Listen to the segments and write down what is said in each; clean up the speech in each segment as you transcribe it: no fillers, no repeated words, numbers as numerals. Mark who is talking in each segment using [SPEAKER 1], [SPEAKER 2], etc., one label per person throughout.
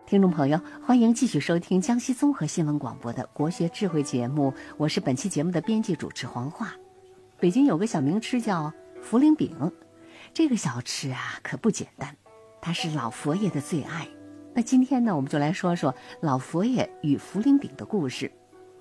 [SPEAKER 1] 听众朋友，欢迎继续收听江西综合新闻广播的国学智慧节目，我是本期节目的编辑主持黄华。北京有个小名吃叫茯苓饼，这个小吃啊可不简单，它是老佛爷的最爱。那今天呢，我们就来说说老佛爷与茯苓饼的故事。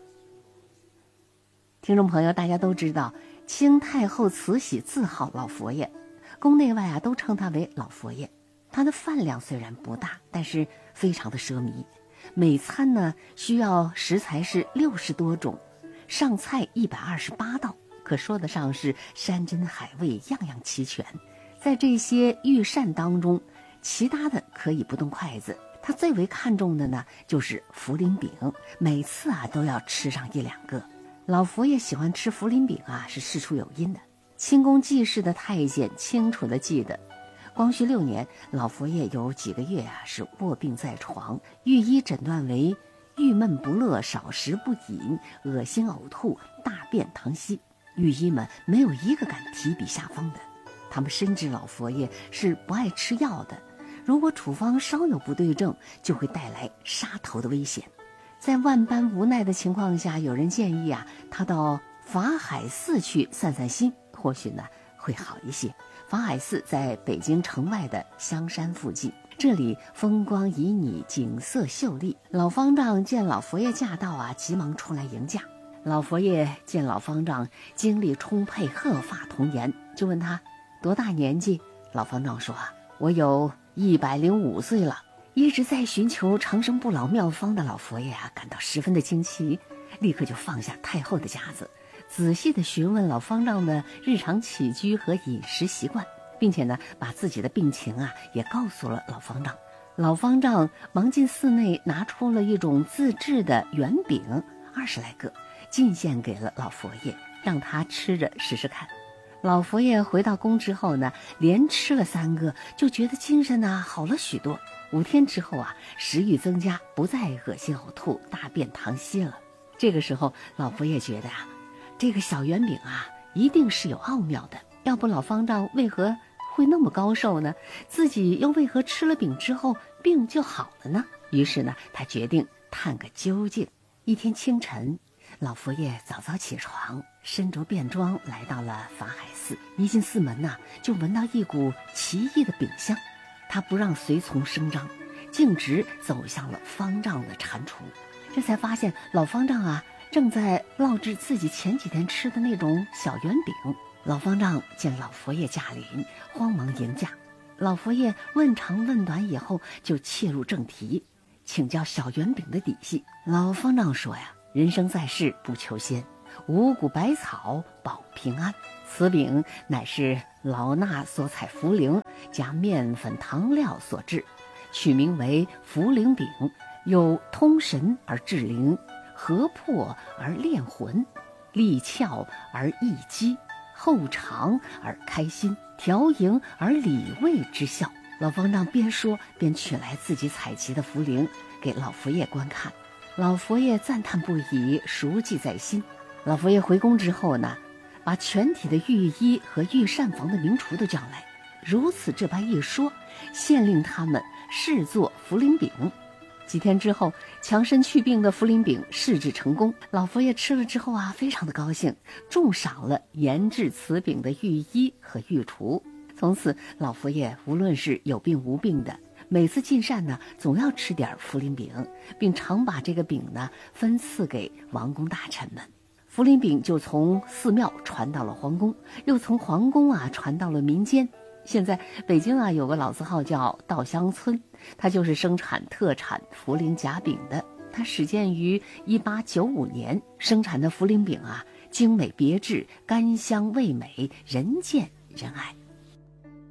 [SPEAKER 1] 听众朋友，大家都知道清太后慈禧自号老佛爷，宫内外啊都称他为老佛爷。他的饭量虽然不大，但是非常的奢靡，每餐呢需要食材是60多种，上菜128道，可说得上是山珍海味样样齐全。在这些御膳当中，其他的可以不动筷子，他最为看重的呢就是茯苓饼，每次啊都要吃上1-2个。老佛爷喜欢吃茯苓饼啊是事出有因的。清宫记事的太监清楚地记得，光绪6年，老佛爷有几个月啊是卧病在床，御医诊断为郁闷不乐、少食不饮、恶心呕吐、大便溏稀。御医们没有一个敢提笔下方的，他们深知老佛爷是不爱吃药的，如果处方稍有不对症，就会带来杀头的危险。在万般无奈的情况下，有人建议啊他到法海寺去散散心，或许呢会好一些。法海寺在北京城外的香山附近，这里风光旖旎，景色秀丽。老方丈见老佛爷驾到啊，急忙出来迎驾。老佛爷见老方丈精力充沛，鹤发童颜，就问他多大年纪。老方丈说我有105岁了。一直在寻求长生不老妙方的老佛爷啊，感到十分的惊奇，立刻就放下太后的架子，仔细地询问老方丈的日常起居和饮食习惯，并且呢把自己的病情啊也告诉了老方丈。老方丈忙进寺内拿出了一种自制的圆饼20来个，进献给了老佛爷，让他吃着试试看。老佛爷回到宫之后呢，连吃了3个，就觉得精神啊好了许多。5天之后啊，食欲增加，不再恶心呕吐、大便溏稀了。这个时候，老佛爷觉得这个小圆饼啊，一定是有奥妙的，要不老方丈为何会那么高寿呢？自己又为何吃了饼之后病就好了呢？于是呢，他决定探个究竟。一天清晨，老佛爷早早起床，身着便装来到了法海寺。一进寺门就闻到一股奇异的饼香。他不让随从声张，径直走向了方丈的蟾蜍。这才发现老方丈正在烙制自己前几天吃的那种小圆饼。老方丈见老佛爷驾临，慌忙迎驾。老佛爷问长问短以后，就切入正题，请教小圆饼的底细。老方丈说人生在世不求仙，五谷百草保平安。此饼乃是老衲所采茯苓加面粉糖料所制，取名为茯苓饼，有通神而治灵，合魄而炼魂，利窍而益肌，厚长而开心，调营而理胃之效。老方丈边说边取来自己采集的茯苓给老佛爷观看。老佛爷赞叹不已，熟记在心。老佛爷回宫之后呢，把全体的御医和御膳房的名厨都叫来，如此这般一说，限令他们试做茯苓饼。几天之后，强身祛病的茯苓饼试制成功。老佛爷吃了之后非常的高兴，重赏了研制此饼的御医和御厨。从此，老佛爷无论是有病无病的，每次进膳呢，总要吃点茯苓饼，并常把这个饼呢分赐给王公大臣们。茯苓饼就从寺庙传到了皇宫，又从皇宫传到了民间。现在北京有个老字号叫稻香村，它就是生产特产茯苓夹饼的。它始建于1895年，生产的茯苓饼精美别致，甘香味美，人见人爱。